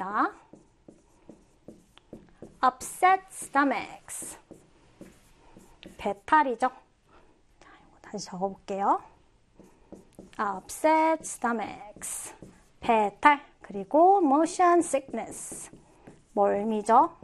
있습니다. upset stomachs. 배탈이죠. 자, 이거 다시 적어볼게요. upset stomachs. 배탈. 그리고 motion sickness. 멀미죠.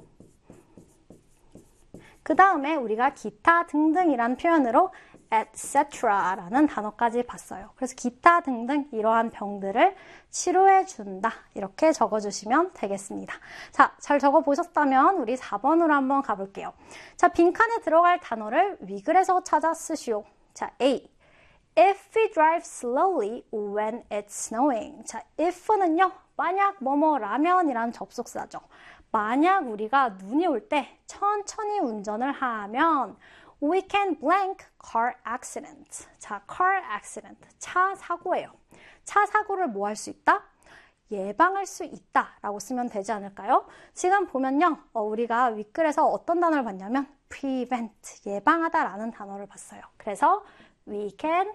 그 다음에 우리가 기타 등등이란 표현으로 etc라는 단어까지 봤어요. 그래서 기타 등등 이러한 병들을 치료해 준다. 이렇게 적어주시면 되겠습니다. 자, 잘 적어보셨다면 우리 4번으로 한번 가볼게요. 자, 빈칸에 들어갈 단어를 위글에서 찾아 쓰시오. 자, A. If we drive slowly when it's snowing. 자, if는요, 만약 뭐뭐라면 이란 접속사죠. 만약 우리가 눈이 올 때 천천히 운전을 하면 we can blank car accident. 자, car accident. 차 사고예요. 차 사고를 뭐 할 수 있다? 예방할 수 있다 라고 쓰면 되지 않을까요? 지금 보면요. 우리가 위글에서 어떤 단어를 봤냐면 prevent, 예방하다 라는 단어를 봤어요. 그래서 we can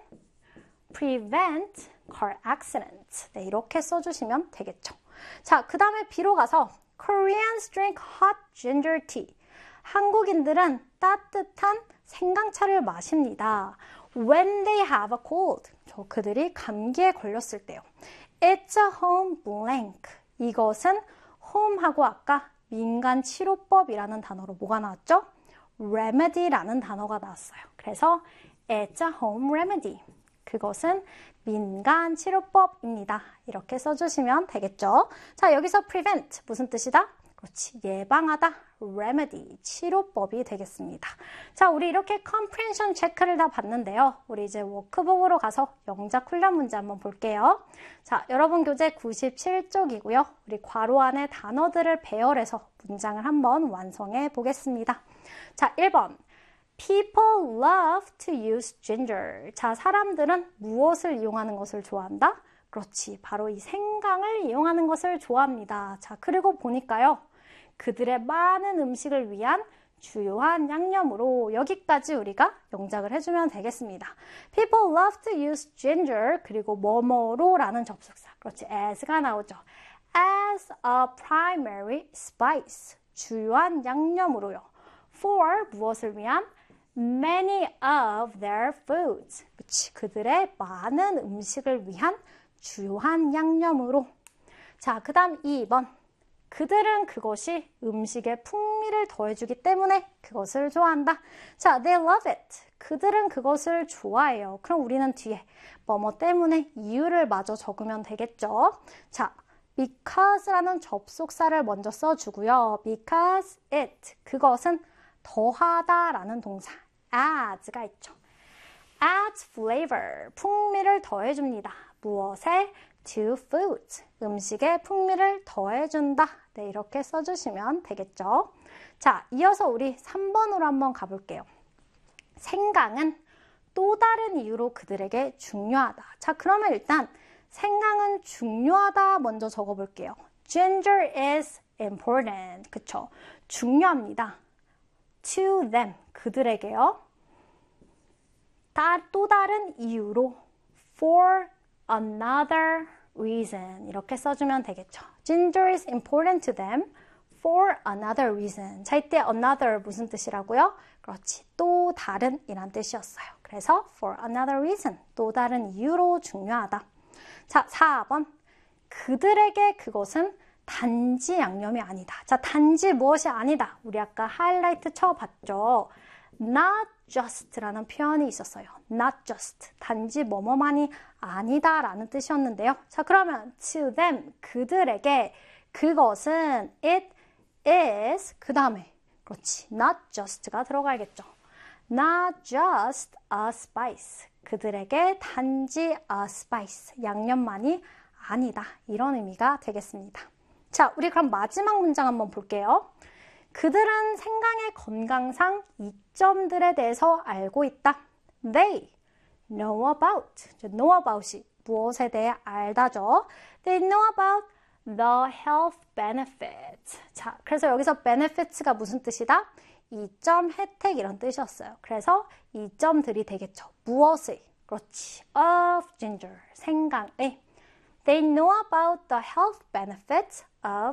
prevent car accident. 네, 이렇게 써주시면 되겠죠. 자, 그 다음에 B로 가서 Koreans drink hot ginger tea. 한국인들은 따뜻한 생강차를 마십니다. When they have a cold. 그들이 감기에 걸렸을 때요. It's a home blank. 이것은 home하고 아까 민간치료법이라는 단어로 뭐가 나왔죠? remedy라는 단어가 나왔어요. 그래서 it's a home remedy. 그것은 민간치료법입니다. 이렇게 써주시면 되겠죠. 자, 여기서 prevent 무슨 뜻이다? 그렇지, 예방하다, remedy, 치료법이 되겠습니다. 자, 우리 이렇게 comprehension 체크를 다 봤는데요. 우리 이제 워크북으로 가서 영작 훈련 문제 한번 볼게요. 자, 여러분 교재 97쪽이고요. 우리 괄호 안에 단어들을 배열해서 문장을 한번 완성해 보겠습니다. 자, 1번. People love to use ginger. 자, 사람들은 무엇을 이용하는 것을 좋아한다? 그렇지, 바로 이 생강을 이용하는 것을 좋아합니다. 자, 그리고 보니까요. 그들의 많은 음식을 위한 주요한 양념으로 여기까지 우리가 영작을 해주면 되겠습니다. People love to use ginger. 그리고 뭐뭐로 라는 접속사. 그렇지, as가 나오죠. As a primary spice. 주요한 양념으로요. For 무엇을 위한? Many of their foods. 그치, 그들의 많은 음식을 위한 주요한 양념으로. 자, 그 다음 2번. 그들은 그것이 음식에 풍미를 더해주기 때문에 그것을 좋아한다. 자, they love it. 그들은 그것을 좋아해요. 그럼 우리는 뒤에 뭐뭐 때문에 이유를 마저 적으면 되겠죠. 자, because라는 접속사를 먼저 써주고요. because it. 그것은 더하다라는 동사. adds가 있죠. adds flavor. 풍미를 더해줍니다. 무엇에? to foods. 음식에 풍미를 더해준다. 네, 이렇게 써주시면 되겠죠. 자, 이어서 우리 3번으로 한번 가볼게요. 생강은 또 다른 이유로 그들에게 중요하다. 자, 그러면 일단 생강은 중요하다 먼저 적어볼게요. Ginger is important. 그쵸? 중요합니다. To them. 그들에게요. 또 다른 이유로 for another reason. 이렇게 써주면 되겠죠. Ginger is important to them for another reason. 자, 이때 another 무슨 뜻이라고요? 그렇지, 또 다른 이란 뜻이었어요. 그래서 for another reason. 또 다른 이유로 중요하다. 자, 4번. 그들에게 그것은 단지 양념이 아니다. 자, 단지 무엇이 아니다. 우리 아까 하이라이트 쳐봤죠. Not just라는 표현이 있었어요. Not just. 단지 뭐뭐만이 아니다 라는 뜻이었는데요. 자, 그러면 to them. 그들에게 그것은 it is. 그 다음에 그렇지. Not just가 들어가야겠죠. Not just a spice. 그들에게 단지 a spice. 양념만이 아니다. 이런 의미가 되겠습니다. 자, 우리 그럼 마지막 문장 한번 볼게요. 그들은 생강의 건강상 이점들에 대해서 알고 있다. They know about. know about이 무엇에 대해 알다죠. They know about the health benefits. 자, 그래서 여기서 benefits가 무슨 뜻이다? 이점, 혜택 이런 뜻이었어요. 그래서 이점들이 되겠죠. 무엇의? 그렇지. of ginger. 생강의. They know about the health benefits of